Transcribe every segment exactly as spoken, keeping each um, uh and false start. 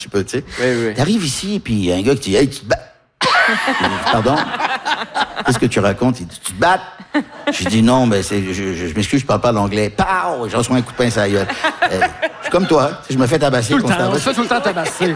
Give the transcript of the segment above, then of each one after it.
Tu peux, tu sais. Oui, oui. T'arrives ici, puis il y a un gars qui dit, hey, tu te bats. Pardon? Qu'est-ce que tu racontes? Il dit, tu te bats? Je dis, non, mais c'est, je, je, je m'excuse, je parle pas l'anglais. Pow! Je reçois un coup de pain sur la gueule. Euh, je suis comme toi, je me fais tabasser Tout le temps, constamment. on se fait tout le temps tabasser.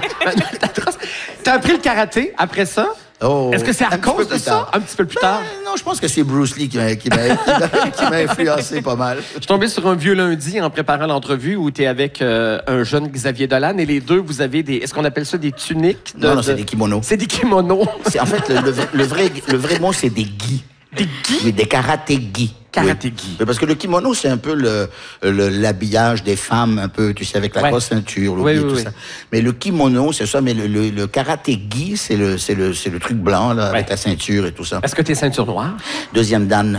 T'as appris le karaté après ça? Oh, Est-ce que c'est à cause de ça? Un petit peu plus tard? Ben, non, je pense que c'est Bruce Lee qui m'a, qui m'a, qui m'a, qui m'a influencé pas mal. Je suis tombé sur un vieux lundi en préparant l'entrevue où tu es avec euh, un jeune Xavier Dolan et les deux, vous avez des... Est-ce qu'on appelle ça des tuniques? De, non, non, de... c'est des kimonos. C'est des kimonos. C'est, en fait, le, le, le, vrai, le vrai mot, c'est des gis. Des gis? Oui, des karaté-gis. Karaté-gi. Oui. Parce que le kimono, c'est un peu le, le, l'habillage des femmes, un peu, tu sais, avec la ouais. grosse ceinture, l'oubli, oui, tout oui, ça. oui. Mais le kimono, c'est ça, mais le, le, le karaté-gi, c'est le, c'est, le, c'est le truc blanc, là, ouais. avec la ceinture et tout ça. Est-ce que tu es ceinture noire? Deuxième dan.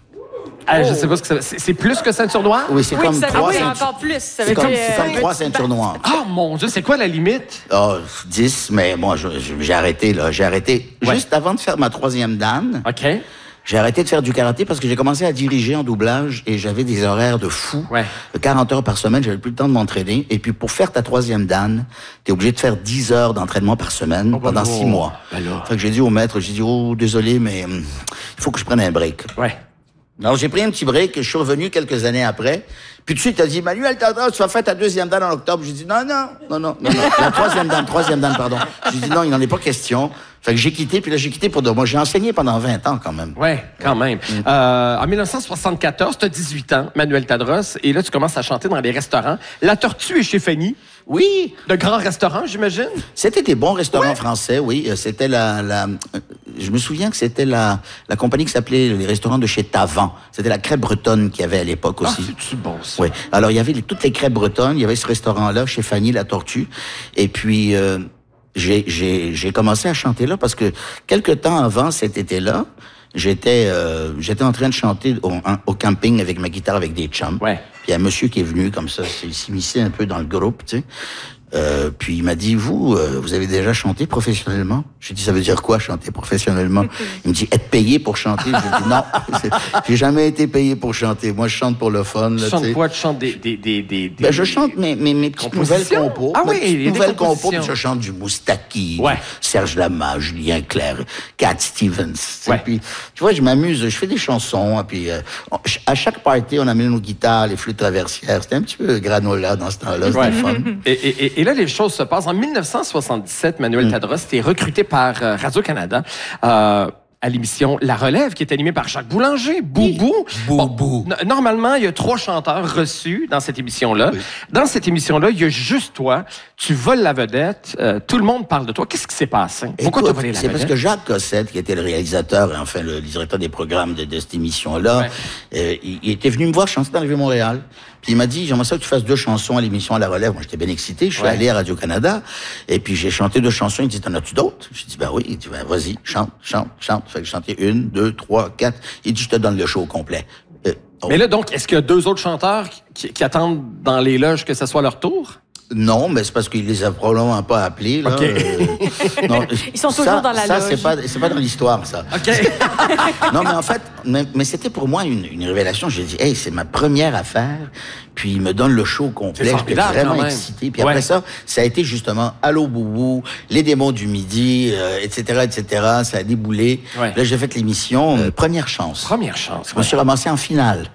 Ah, je sais pas ce que ça... C'est, c'est plus que ceinture noire? Oui, c'est Oui, comme ça trois veut dire ceintures. encore plus. Ça C'est veut comme, dire, c'est comme euh, trois ceintures noires. Oh mon Dieu, c'est quoi la limite? Oh, dix, mais moi, je, je, j'ai arrêté, là. J'ai arrêté Ouais. juste avant de faire ma troisième dan. OK. J'ai arrêté de faire du karaté parce que j'ai commencé à diriger en doublage et j'avais des horaires de fou. Ouais. quarante heures par semaine, j'avais plus le temps de m'entraîner. Et puis, pour faire ta troisième dan, t'es obligé de faire dix heures d'entraînement par semaine Oh, ben pendant non. six mois. Ben là. Fait que j'ai dit au maître, j'ai dit, oh, désolé, mais hum, il faut que je prenne un break. Ouais. Alors, j'ai pris un petit break, je suis revenu quelques années après. Puis tout de suite, il a dit, Manuel Tadros, tu vas faire ta deuxième dan en octobre. J'ai dit, non, non, non, non, non, non. La troisième dan, troisième dan, pardon. J'ai dit, non, il n'en est pas question. Fait que j'ai quitté, puis là, j'ai quitté pour de moi. J'ai enseigné pendant vingt ans, quand même. Ouais, quand même. Mm. Euh, en dix-neuf cent soixante-quatorze, tu as dix-huit ans, Manuel Tadros, et là, tu commences à chanter dans les restaurants. La Tortue est chez Fanny. Oui, De grands restaurants, j'imagine? c'était des bons restaurants Ouais. français, oui. Euh, C'était la, la, euh, je me souviens que c'était la, la compagnie qui s'appelait les restaurants de chez Tavan. C'était la crêpe bretonne qu'il y avait à l'époque Ah, aussi. c'est-tu bon, ça? Oui. Alors, il y avait les- toutes les crêpes bretonnes. Il y avait ce restaurant-là, chez Fanny, la Tortue. Et puis, euh, j'ai, j'ai, j'ai commencé à chanter là parce que quelque temps avant cet été-là, j'étais, euh, j'étais en train de chanter au, en- au camping avec ma guitare avec des chums. Ouais. Puis il y a un monsieur qui est venu comme ça, il s'immisçait un peu dans le groupe, tu sais. Euh, puis il m'a dit, vous, euh, vous avez déjà chanté professionnellement? J'ai dit, ça veut dire quoi, chanter professionnellement? Il me dit, être payé pour chanter. J'ai dit, non, c'est- j'ai jamais été payé pour chanter. Moi, je chante pour le fun. Là, Tu tu chantes sais. quoi? Tu chantes des... des, des, des, des- Ben, je chante mes, mes, mes petites nouvelles Compositions? compos. Ah mes oui, petites il y a des nouvelles compos, compositions. puis je chante du Moustaki, Ouais. du Serge Lama, Julien Clerc, Cat Stevens. tu sais. Ouais. Puis, tu vois, je m'amuse, je fais des chansons, puis euh, on- à chaque party, on amène nos guitares, les flûtes traversières. C'était un petit peu granola dans ce temps-là, c'était Ouais. le fun. Et, et, et- et là, les choses se passent. En dix-neuf cent soixante-dix-sept, Manuel Tadros, t'es recruté par euh, Radio-Canada euh, à l'émission La Relève, qui est animée par Jacques Boulanger, Boubou. Boubou. Bon, n- normalement, il y a trois chanteurs reçus dans cette émission-là. Oui. Dans cette émission-là, il y a juste toi. Tu voles la vedette. euh, tout le monde parle de toi. Qu'est-ce qui s'est passé? Pourquoi tu as Écoute, volé la c'est vedette? parce que Jacques Cossette, qui était le réalisateur et enfin le directeur des programmes de, de cette émission-là, Ouais. euh, il, il était venu me voir chanter dans le Vieux-Montréal. Puis il m'a dit, j'aimerais ça que tu fasses deux chansons à l'émission à la relève. Moi, j'étais bien excité. Je suis Ouais. allé à Radio-Canada. Et puis j'ai chanté deux chansons. Il dit, t'en as-tu d'autres? J'ai dit, ben oui. Il dit, ben vas-y, chante, chante, chante. Fait que j'ai chanté une, deux, trois, quatre. Il dit, je te donne le show au complet. Euh, oh. Mais là, donc, est-ce qu'il y a deux autres chanteurs qui, qui attendent dans les loges que ce soit leur tour? Non, mais c'est parce qu'il les a probablement pas appelés, là. OK. Euh, non, Ils sont toujours ça, dans la ça, loge. c'est pas, c'est pas dans l'histoire, ça. OK. Non, mais en fait, mais, mais c'était pour moi une, une révélation. J'ai dit, hey, c'est ma première affaire. Puis il me donne le show complet. C'est J'étais formidable, vraiment quand même. excité. Puis Ouais. après ça, ça a été justement Allô Boubou, Les démons du midi, euh, et cetera, et cetera. Ça a déboulé. Ouais. Là, j'ai fait l'émission euh, Première chance. Première chance. Je me suis ramassé en finale.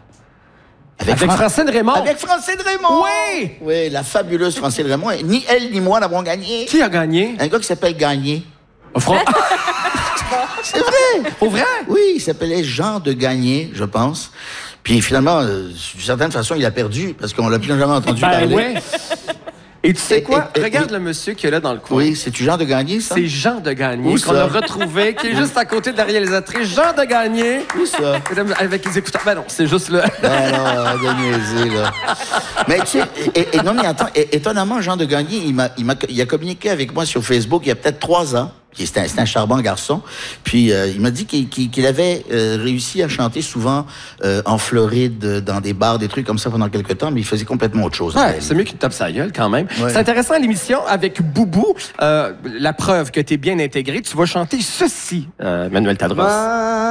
Avec Fran- Francine Raymond. Avec Francine Raymond. Oui! Oui, la fabuleuse Francine Raymond. Et ni elle ni moi n'avons gagné. Qui a gagné? Un gars qui s'appelle Gagné. Fran- C'est vrai. Pour vrai? Oui, il s'appelait Jean de Gagné, je pense. Puis finalement, euh, d'une certaine façon, il a perdu parce qu'on l'a plus jamais entendu Ben parler. ouais. Et tu sais Et- quoi? et- et- Regarde le monsieur qui est là dans le coin. Oui, c'est-tu Jean de Gagné, ça? C'est Jean de Gagné Où qu'on ça? a retrouvé, qui est juste à côté de la réalisatrice. Jean de Gagné. Où ça? Mesdames, avec les écouteurs. Ben non, c'est juste là. Ben non, arrête de niaiser, là. Mais tu sais, et, et- non, mais attends, et- étonnamment, Jean de Gagné, il, m'a, il, m'a, il a communiqué avec moi sur Facebook il y a peut-être trois ans. Puis C'était un, c'était un charmant garçon. Puis euh, il m'a dit qu'il, qu'il, qu'il avait euh, réussi à chanter souvent euh, en Floride, euh, dans des bars, des trucs comme ça pendant quelques temps, mais il faisait complètement autre chose. Ouais, c'est mieux qu'il te tape sa gueule quand même. Ouais. C'est intéressant l'émission avec Boubou. Euh, la preuve que tu es bien intégré. Tu vas chanter ceci, euh, Manuel Tadros.